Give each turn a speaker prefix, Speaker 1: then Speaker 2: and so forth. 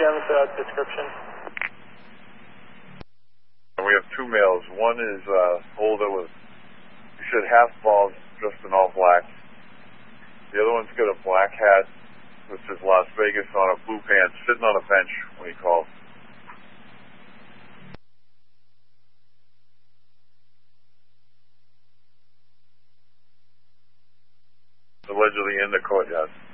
Speaker 1: again without description?
Speaker 2: We have two males. One is older with, he said, half bald, dressed in all black. The other one's got a black hat, which is Las Vegas, on a blue pants, sitting on a bench when he called. Allegedly in the courtyard.